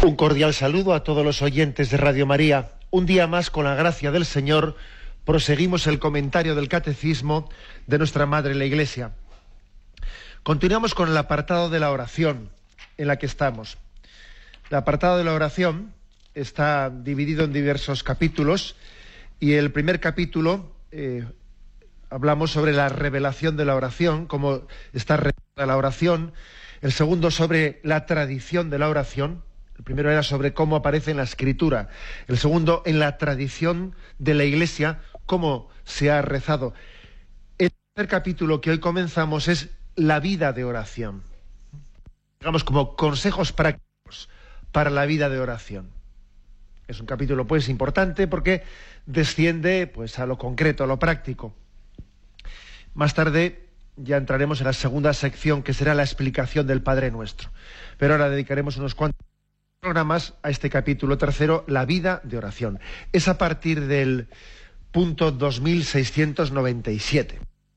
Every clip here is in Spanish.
Un cordial saludo a todos los oyentes de Radio María. Un día más, con la gracia del Señor, proseguimos el comentario del Catecismo de nuestra Madre la Iglesia. Continuamos con el apartado de la oración en la que estamos. El apartado de la oración está dividido en diversos capítulos y el primer capítulo hablamos sobre la revelación de la oración, cómo está revelada la oración. El segundo sobre la tradición de la oración. El primero era sobre cómo aparece en la Escritura. El segundo, en la tradición de la Iglesia, cómo se ha rezado. El tercer capítulo que hoy comenzamos es la vida de oración. Digamos, como consejos prácticos para la vida de oración. Es un capítulo, pues, importante porque desciende, pues, a lo concreto, a lo práctico. Más tarde ya entraremos en la segunda sección, que será la explicación del Padre Nuestro. Pero ahora dedicaremos unos cuantos programas a este capítulo tercero, la vida de oración. Es a partir del punto 2697.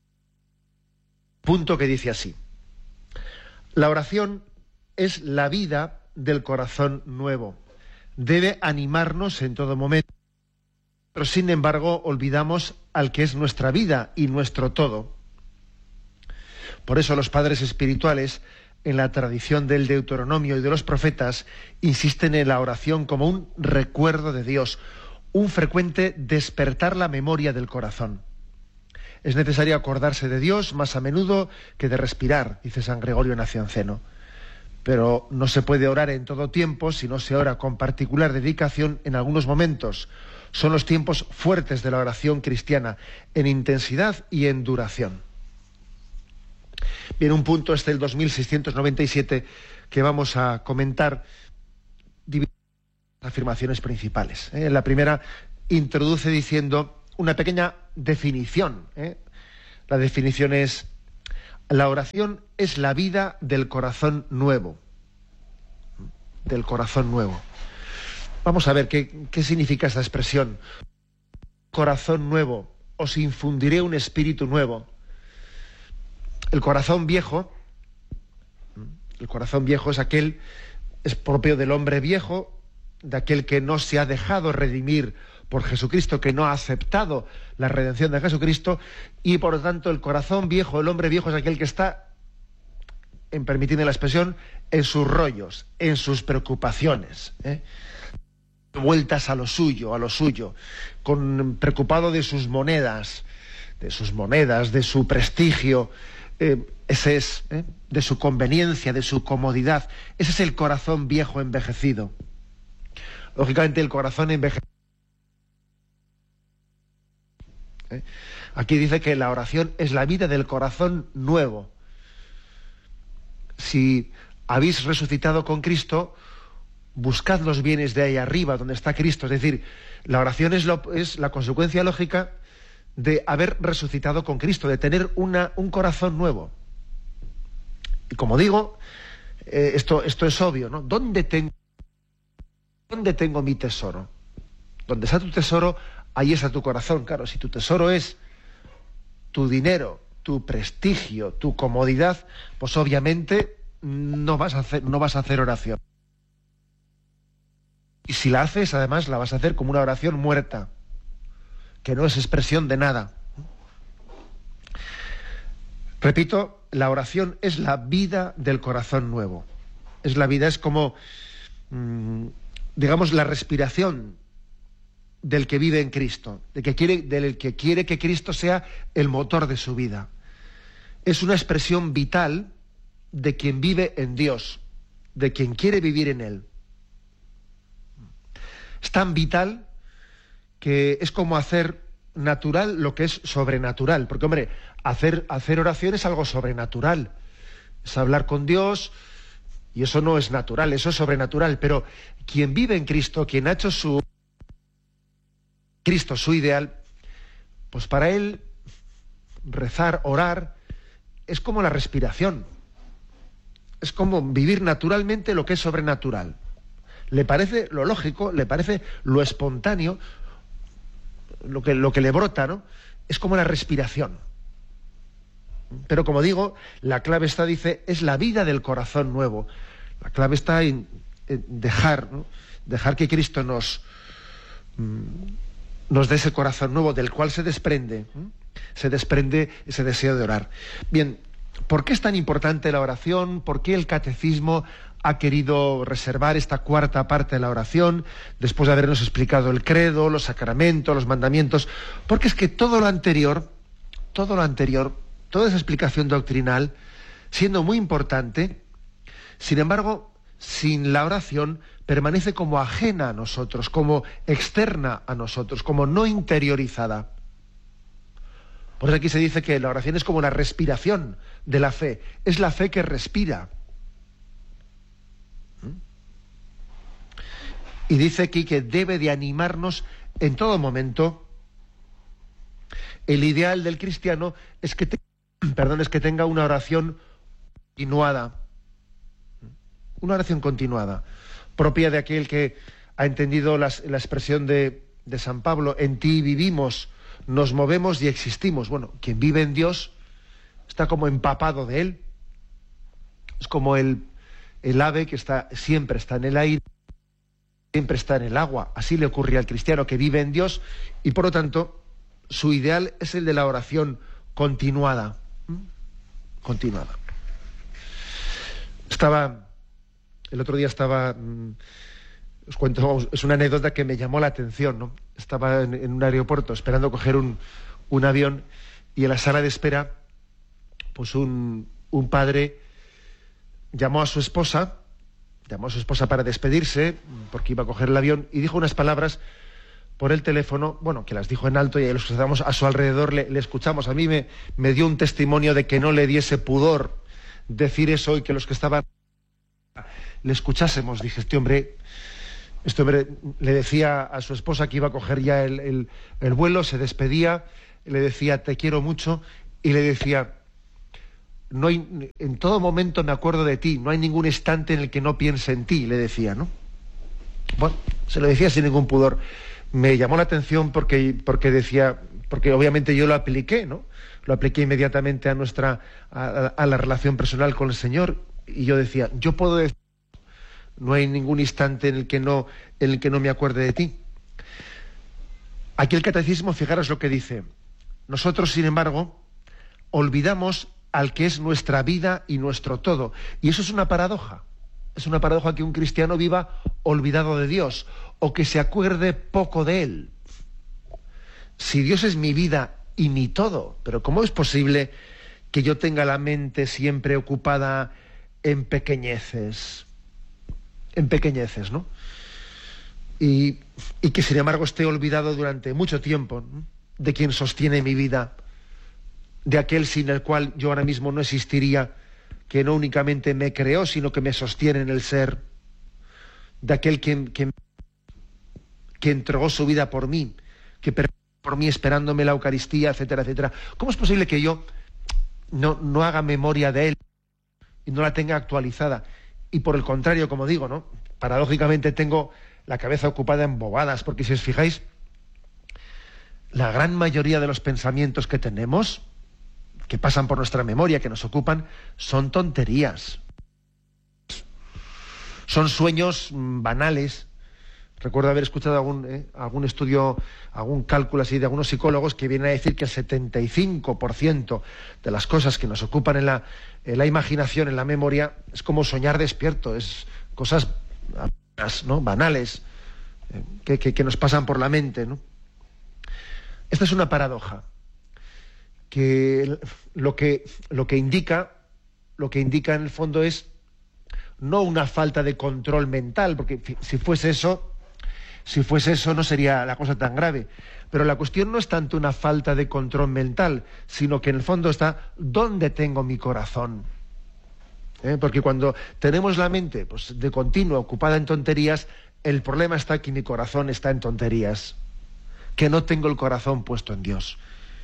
Punto que dice así: la oración es la vida del corazón nuevo. Debe animarnos en todo momento. Pero sin embargo olvidamos al que es nuestra vida y nuestro todo. Por eso los padres espirituales, en la tradición del Deuteronomio y de los profetas, insisten en la oración como un recuerdo de Dios, un frecuente despertar la memoria del corazón. Es necesario acordarse de Dios más a menudo que de respirar, dice San Gregorio Nacianceno. Pero no se puede orar en todo tiempo si no se ora con particular dedicación en algunos momentos. Son los tiempos fuertes de la oración cristiana, en intensidad y en duración. Bien, un punto es el 2697 que vamos a comentar afirmaciones principales. La primera introduce diciendo una pequeña definición. La definición es: la oración es la vida del corazón nuevo. Del corazón nuevo. Vamos a ver qué significa esta expresión. Corazón nuevo, os infundiré un espíritu nuevo. El corazón viejo es propio del hombre viejo, de aquel que no se ha dejado redimir por Jesucristo, que no ha aceptado la redención de Jesucristo, y por lo tanto el corazón viejo, el hombre viejo, es aquel que está, permitidme la expresión, en sus rollos, en sus preocupaciones, vueltas a lo suyo, preocupado de sus monedas, de su prestigio. Ese es, de su conveniencia, de su comodidad. Ese es el corazón viejo envejecido. Lógicamente el corazón envejecido. Aquí dice que la oración es la vida del corazón nuevo. Si habéis resucitado con Cristo, buscad los bienes de ahí arriba, donde está Cristo. Es decir, la oración es la consecuencia lógica de haber resucitado con Cristo, de tener un corazón nuevo. Y como digo, esto es obvio, ¿no? ¿Dónde tengo mi tesoro? Donde está tu tesoro, ahí está tu corazón. Claro, si tu tesoro es tu dinero, tu prestigio, tu comodidad, pues obviamente no vas a hacer oración. Y si la haces, además, la vas a hacer como una oración muerta, que no es expresión de nada. Repito, la oración es la vida del corazón nuevo. Es como, digamos, la respiración del que vive en Cristo, del que quiere que Cristo sea el motor de su vida. Es una expresión vital de quien vive en Dios, de quien quiere vivir en Él. Es tan vital que es como hacer natural lo que es sobrenatural. Porque, hombre, hacer oración es algo sobrenatural. Es hablar con Dios, y eso no es natural, eso es sobrenatural. Pero quien vive en Cristo, quien ha hecho Cristo su ideal, pues para él rezar, orar, es como la respiración. Es como vivir naturalmente lo que es sobrenatural. Le parece lo lógico, le parece lo espontáneo, lo que le brota, ¿no? Es como la respiración. Pero como digo, la clave está, dice, es la vida del corazón nuevo. La clave está en dejar, ¿no? Dejar que Cristo nos dé ese corazón nuevo del cual se desprende ese deseo de orar. Bien, ¿por qué es tan importante la oración? ¿Por qué el catecismo ha querido reservar esta cuarta parte de la oración después de habernos explicado el credo, los sacramentos, los mandamientos? Porque es que todo lo anterior, toda esa explicación doctrinal, siendo muy importante, sin embargo, sin la oración permanece como ajena a nosotros, como externa a nosotros, como no interiorizada. Por eso aquí se dice que la oración es como la respiración de la fe. Es la fe que respira. Y dice aquí que debe de animarnos en todo momento. El ideal del cristiano es que tenga una oración continuada. Una oración continuada, propia de aquel que ha entendido la expresión de San Pablo: en ti vivimos, nos movemos y existimos. Bueno, quien vive en Dios está como empapado de Él. Es como el ave que siempre está en el aire, siempre está en el agua. Así le ocurre al cristiano que vive en Dios y por lo tanto su ideal es el de la oración continuada. Continuada. El otro día os cuento, es una anécdota que me llamó la atención, ¿no? Estaba en un aeropuerto esperando coger un avión y en la sala de espera, pues un padre llamó a su esposa para despedirse, porque iba a coger el avión, y dijo unas palabras por el teléfono, bueno, que las dijo en alto y los que estábamos a su alrededor le escuchamos. A mí me dio un testimonio de que no le diese pudor decir eso y que los que estaban le escuchásemos. Dije, este hombre le decía a su esposa que iba a coger ya el vuelo, se despedía, le decía te quiero mucho y le decía en todo momento me acuerdo de ti, no hay ningún instante en el que no piense en ti, le decía, ¿no? Bueno, se lo decía sin ningún pudor. Me llamó la atención porque obviamente yo lo apliqué, ¿no? Lo apliqué inmediatamente a la relación personal con el Señor, y yo decía, yo puedo decir, no hay ningún instante en el que no me acuerde de ti. Aquí el catecismo, fijaros lo que dice: nosotros, sin embargo, olvidamos al que es nuestra vida y nuestro todo. Y eso es una paradoja. Es una paradoja que un cristiano viva olvidado de Dios, o que se acuerde poco de Él. Si Dios es mi vida y mi todo, pero ¿cómo es posible que yo tenga la mente siempre ocupada en pequeñeces, ¿no? Y que sin embargo esté olvidado durante mucho tiempo, ¿no?, de quien sostiene mi vida, de aquel sin el cual yo ahora mismo no existiría, que no únicamente me creó, sino que me sostiene en el ser, de aquel que entregó su vida por mí, que por mí esperándome la Eucaristía, etcétera, etcétera. ¿Cómo es posible que yo no haga memoria de Él y no la tenga actualizada? Y por el contrario, como digo, ¿no?, paradójicamente tengo la cabeza ocupada en bobadas, porque si os fijáis, la gran mayoría de los pensamientos que tenemos, que pasan por nuestra memoria, que nos ocupan, son tonterías. Son sueños banales. Recuerdo haber escuchado algún estudio, algún cálculo así de algunos psicólogos que vienen a decir que el 75% de las cosas que nos ocupan en la imaginación, en la memoria, es como soñar despierto, es cosas, ¿no?, banales, que nos pasan por la mente, ¿no? Esta es una paradoja, que lo que indica en el fondo es no una falta de control mental, porque si fuese eso no sería la cosa tan grave. Pero la cuestión no es tanto una falta de control mental, sino que en el fondo está ¿dónde tengo mi corazón? Porque cuando tenemos la mente, pues, de continuo ocupada en tonterías, el problema está que mi corazón está en tonterías, que no tengo el corazón puesto en Dios.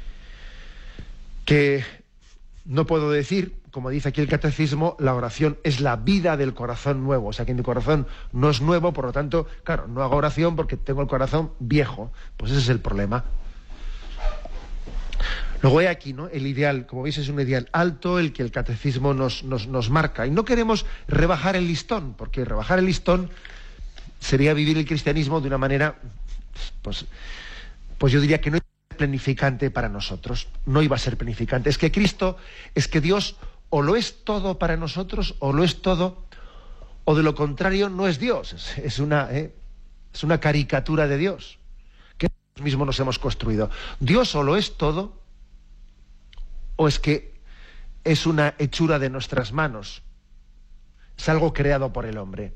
Que no puedo decir, como dice aquí el catecismo, la oración es la vida del corazón nuevo. O sea, que mi corazón no es nuevo, por lo tanto, claro, no hago oración porque tengo el corazón viejo. Pues ese es el problema. Luego he aquí, ¿no?, el ideal, como veis, es un ideal alto el que el catecismo nos marca. Y no queremos rebajar el listón, porque rebajar el listón sería vivir el cristianismo de una manera, pues yo diría que no iba a ser planificante para nosotros. No iba a ser planificante. Es que Cristo, es que Dios o lo es todo para nosotros, o lo es todo, o de lo contrario no es Dios. Es una caricatura de Dios que nosotros mismos nos hemos construido. Dios o lo es todo, o es que es una hechura de nuestras manos. Es algo creado por el hombre.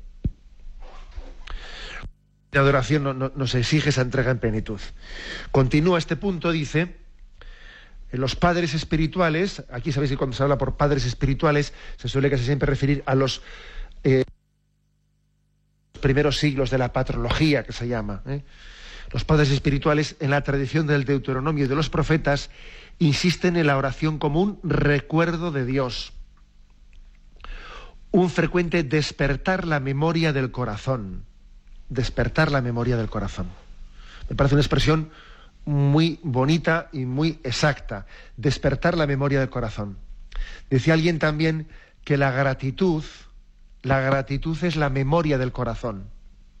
La adoración nos exige esa entrega en plenitud. Continúa este punto, dice, los padres espirituales, aquí sabéis que cuando se habla por padres espirituales se suele casi siempre referir a los primeros siglos de la patrología, que se llama. Los padres espirituales, en la tradición del Deuteronomio y de los profetas, insisten en la oración como un recuerdo de Dios, un frecuente despertar la memoria del corazón. Despertar la memoria del corazón. Me parece una expresión muy bonita y muy exacta. Despertar la memoria del corazón. Decía alguien también que la gratitud es la memoria del corazón.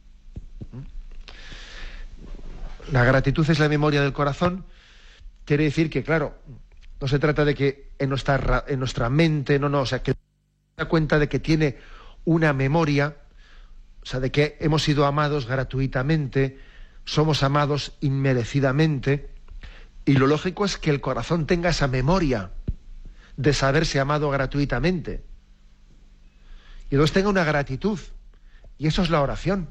La gratitud es la memoria del corazón. Quiere decir que, claro, no se trata de que en nuestra mente, o sea, que se da cuenta de que tiene una memoria, o sea, de que hemos sido amados gratuitamente, somos amados inmerecidamente, y lo lógico es que el corazón tenga esa memoria de saberse amado gratuitamente. Y entonces tenga una gratitud, y eso es la oración.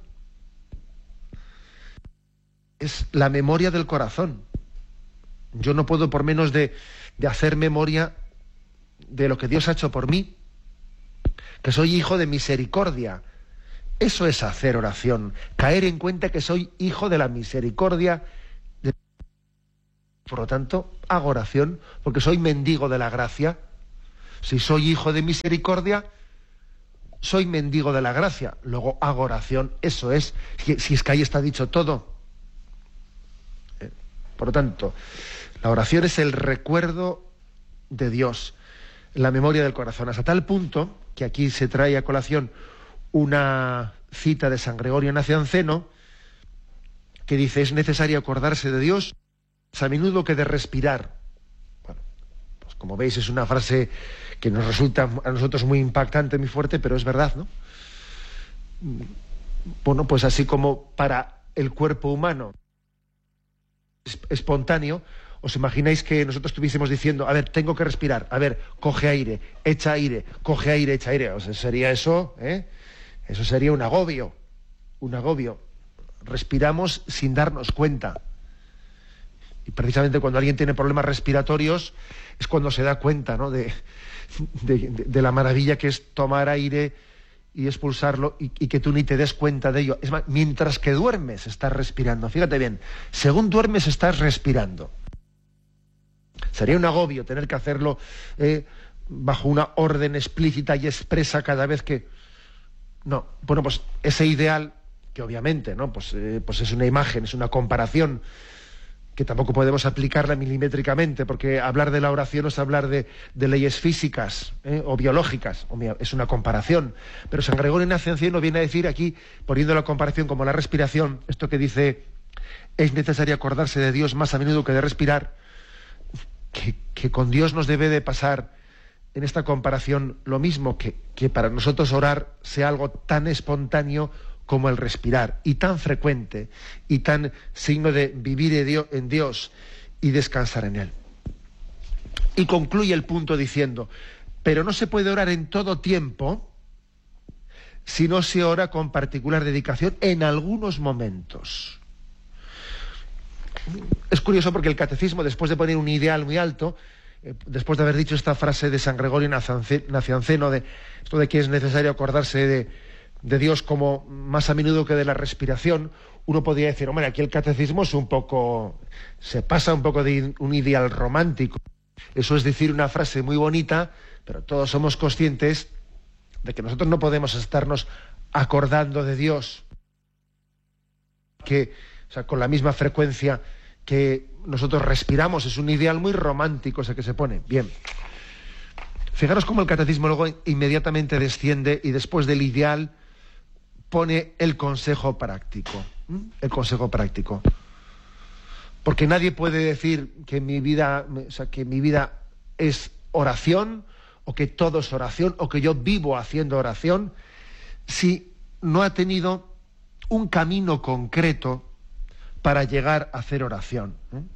Es la memoria del corazón. Yo no puedo por menos de hacer memoria de lo que Dios ha hecho por mí, que soy hijo de misericordia. Eso es hacer oración, caer en cuenta que soy hijo de la misericordia. Por lo tanto, hago oración, porque soy mendigo de la gracia. Si soy hijo de misericordia, soy mendigo de la gracia. Luego hago oración, eso es, si es que ahí está dicho todo. Por lo tanto, la oración es el recuerdo de Dios, la memoria del corazón, hasta tal punto que aquí se trae a colación una cita de San Gregorio Nacianceno que dice: es necesario acordarse de Dios a menudo que de respirar. Bueno, pues como veis es una frase que nos resulta a nosotros muy impactante, muy fuerte, pero es verdad, ¿no? Bueno, pues así como para el cuerpo humano espontáneo, ¿os imagináis que nosotros estuviésemos diciendo, a ver, tengo que respirar, a ver, coge aire, echa aire, coge aire, echa aire? O sea, sería eso, eso sería un agobio. Respiramos sin darnos cuenta. Y precisamente cuando alguien tiene problemas respiratorios es cuando se da cuenta, ¿no?, de la maravilla que es tomar aire y expulsarlo, y que tú ni te des cuenta de ello. Es más, mientras que duermes estás respirando. Fíjate bien, según duermes estás respirando. Sería un agobio tener que hacerlo bajo una orden explícita y expresa cada vez que... No, bueno, pues ese ideal, que obviamente, ¿no?, pues es una imagen, es una comparación que tampoco podemos aplicarla milimétricamente, porque hablar de la oración es hablar de leyes físicas o biológicas, es una comparación. Pero San Gregorio Nacianceno viene a decir aquí, poniendo la comparación como la respiración, esto que dice, es necesario acordarse de Dios más a menudo que de respirar, que con Dios nos debe de pasar en esta comparación lo mismo, que para nosotros orar sea algo tan espontáneo como el respirar, y tan frecuente, y tan signo de vivir en Dios y descansar en Él. Y concluye el punto diciendo, pero no se puede orar en todo tiempo si no se ora con particular dedicación en algunos momentos. Es curioso porque el catecismo, después de poner un ideal muy alto, después de haber dicho esta frase de San Gregorio Nacianceno, de esto de que es necesario acordarse de Dios como más a menudo que de la respiración, uno podría decir, hombre, aquí el catecismo es se pasa un poco de un ideal romántico. Eso es decir una frase muy bonita, pero todos somos conscientes de que nosotros no podemos estarnos acordando de Dios o sea, con la misma frecuencia que nosotros respiramos, es un ideal muy romántico ese que se pone. Bien. Fijaros cómo el catecismo luego inmediatamente desciende y después del ideal pone el consejo práctico. El consejo práctico. Porque nadie puede decir que mi vida es oración, o que todo es oración, o que yo vivo haciendo oración, si no ha tenido un camino concreto para llegar a hacer oración.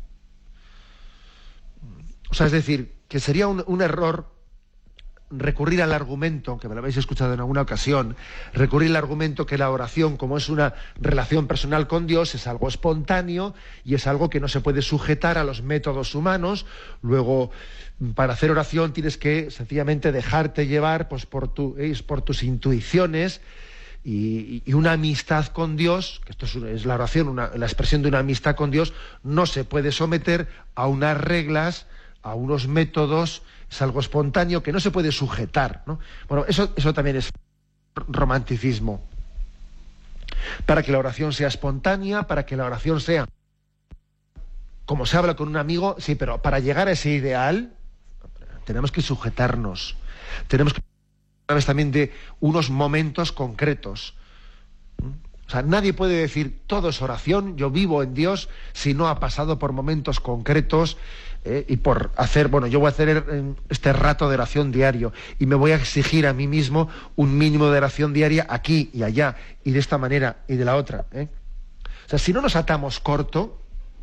O sea, es decir, que sería un error recurrir al argumento, que me lo habéis escuchado en alguna ocasión, recurrir al argumento que la oración, como es una relación personal con Dios, es algo espontáneo y es algo que no se puede sujetar a los métodos humanos. Luego, para hacer oración tienes que sencillamente dejarte llevar pues, por tus intuiciones y una amistad con Dios, que esto es la oración, la expresión de una amistad con Dios, no se puede someter a unas reglas, a unos métodos. Es algo espontáneo que no se puede sujetar, ¿no? Bueno, eso también es romanticismo. Para que la oración sea espontánea, para que la oración sea como se habla con un amigo, sí, pero para llegar a ese ideal tenemos que sujetarnos. Tenemos que a través también de unos momentos concretos. O sea, nadie puede decir todo es oración, yo vivo en Dios, si no ha pasado por momentos concretos. Y por hacer, yo voy a hacer este rato de oración diario y me voy a exigir a mí mismo un mínimo de oración diaria aquí y allá y de esta manera y de la otra. O sea, si no nos atamos corto,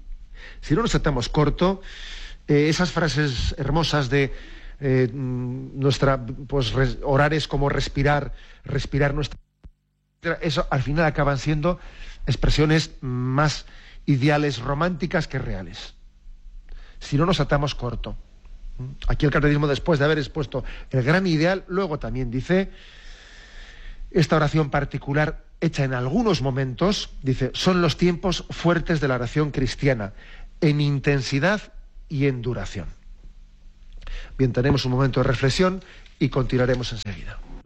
esas frases hermosas de orar es como respirar nuestra... Eso al final acaban siendo expresiones más ideales, románticas que reales. Si no nos atamos corto. Aquí el catecismo, después de haber expuesto el gran ideal, luego también dice, esta oración particular hecha en algunos momentos, dice, son los tiempos fuertes de la oración cristiana, en intensidad y en duración. Bien, tenemos un momento de reflexión y continuaremos enseguida.